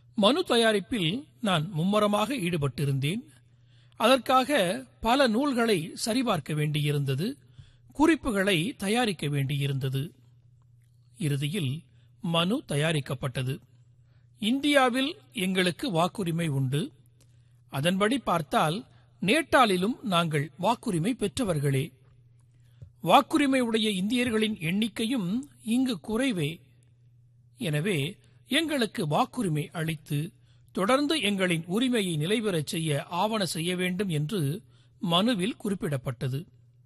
மனு தயாரிப்பில் நான் மும்முரமாக ஈடுபட்டிருந்தேன். அதற்காக பல நூல்களை சரிபார்க்க வேண்டியிருந்தது, குறிப்புகளை தயாரிக்க வேண்டியிருந்தது. இறுதியில் மனு தயாரிக்கப்பட்டது. இந்தியாவில் எங்களுக்கு வாக்குரிமை உண்டு. அதன்படி பார்த்தால் நேட்டாளிலும் நாங்கள் வாக்குரிமை பெற்றவர்களே. வாக்குரிமை உடைய இந்தியர்களின் எண்ணிக்கையும் இங்கு குறைவே. எனவே எங்களுக்கு வாக்குரிமை அளித்து தொடர்ந்து எங்களின் உரிமையை நிலைபெறச் செய்ய ஆவண செய்ய வேண்டும் என்று மனுவில் குறிப்பிடப்பட்டது.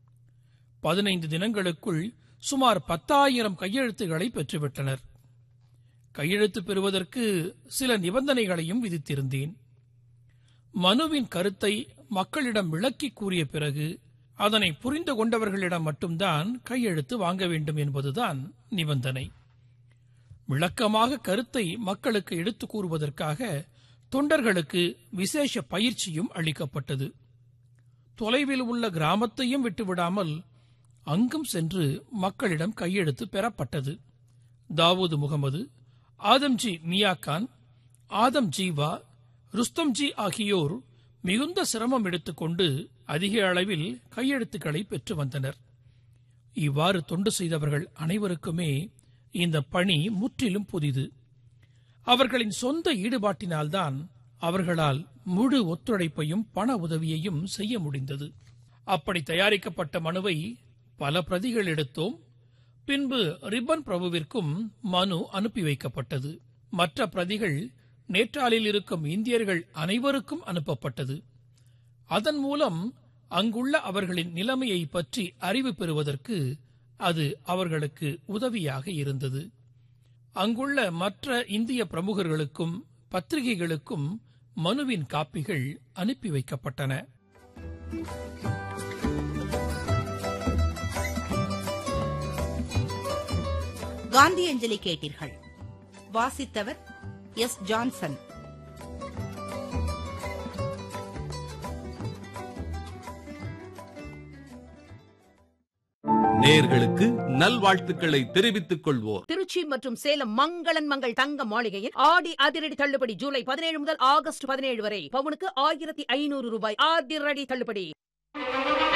15 தினங்களுக்குள் சுமார் 10,000 கையெழுத்துக்களை பெற்றுவிட்டனர். கையெழுத்து பெறுவதற்கு சில நிபந்தனைகளையும் விதித்திருந்தேன். மனுவின் கருத்தை மக்களிடம் விளக்கி கூறிய பிறகு அதனை புரிந்து கொண்டவர்களிடம் மட்டும்தான் கையெழுத்து வாங்க வேண்டும் என்பதுதான் நிபந்தனை. விளக்கமாக கருத்தை மக்களுக்கு எடுத்து கூறுவதற்காக தொண்டர்களுக்கு விசேஷ பயிற்சியும் அளிக்கப்பட்டது. தொலைவில் உள்ள கிராமத்தையும் விட்டுவிடாமல் அங்கும் சென்று மக்களிடம் கையெழுத்து பெறப்பட்டது. தாவூது முகமது, ஆதம்ஜி மியாகான், ஆதம் ஜீவா, ருஸ்தம்ஜி ஆகியோர் மிகுந்த சிரமம் எடுத்துக்கொண்டு அதிக அளவில் கையெழுத்துக்களை பெற்று வந்தனர். இவ்வாறு தொண்டு செய்தவர்கள் அனைவருக்குமே இந்த பணி முற்றிலும் புதிது. அவர்களின் சொந்த ஈடுபாட்டினால்தான் அவர்களால் முழு ஒத்துழைப்பையும் பண உதவியையும் செய்ய முடிந்தது. அப்படி தயாரிக்கப்பட்ட மனுவை பல பிரதிகள் எடுத்தோம். பின்பு ரிப்பன் பிரபுவிற்கும் மனு அனுப்பி வைக்கப்பட்டது. மற்ற பிரதிகள் நேட்டாளில் இருக்கும் இந்தியர்கள் அனைவருக்கும் அனுப்பப்பட்டது. அதன் மூலம் அங்குள்ள அவர்களின் நிலைமையை பற்றி அறிவு பெறுவதற்கு அது அவர்களுக்கு உதவியாக இருந்தது. அங்குள்ள மற்ற இந்திய பிரமுகர்களுக்கும் பத்திரிகைகளுக்கும் மனுவின் காப்பிகள் அனுப்பி வைக்கப்பட்டன. காந்தியஞ்சலி கேட்டீர்கள். வாசித்தவர் எஸ். ஜான்சன். நேயர்களுக்கு நல்வாழ்த்துக்களை தெரிவித்துக் கொள்வோர். திருச்சி மற்றும் சேலம் மங்களன் மங்கள் தங்க மாளிகையில் ஆடி அதிரடி தள்ளுபடி ஜூலை 17 முதல் ஆகஸ்ட் 17 வரை. பவுனுக்கு 1500 ரூபாய் அதிரடி தள்ளுபடி.